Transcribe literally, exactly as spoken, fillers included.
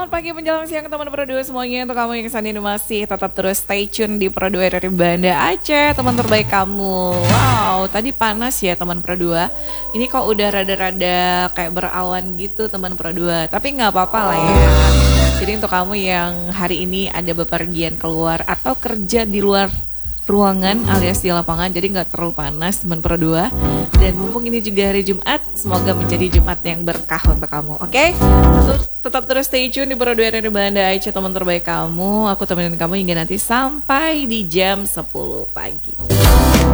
Selamat pagi menjelang siang teman Pro dua semuanya. Untuk kamu yang saat ini masih tetap terus stay tune di Pro dua dari Banda Aceh, teman terbaik kamu. Wow, tadi panas ya teman Pro dua. Ini kok udah rada-rada kayak berawan gitu teman Pro dua. Tapi nggak apa-apa lah ya. Jadi untuk kamu yang hari ini ada bepergian keluar atau kerja di luar ruangan alias di lapangan, jadi nggak terlalu panas teman Pro dua. Dan mumpung ini juga hari Jumat, semoga menjadi Jumat yang berkah untuk kamu. Oke, okay? Tetap, tetap terus stay tune di Pro dua dari Banda Aceh, teman terbaik kamu. Aku temenin kamu hingga nanti sampai di jam sepuluh pagi.